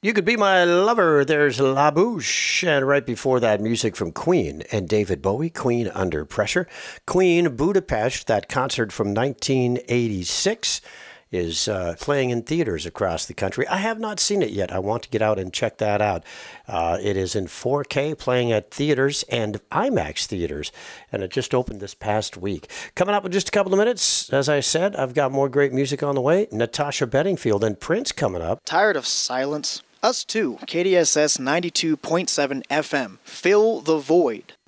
You Could Be My Lover. There's La Bouche. And right before that, music from Queen and David Bowie, Queen Under Pressure. Queen Budapest, that concert from 1986, is playing in theaters across the country. I have not seen it yet. I want to get out and check that out. It is in 4K, playing at theaters and IMAX theaters, and it just opened this past week. Coming up in just a couple of minutes, as I said, I've got more great music on the way. Natasha Bedingfield and Prince coming up. Tired of silence? Us too. KDSS 92.7 FM. Fill the void.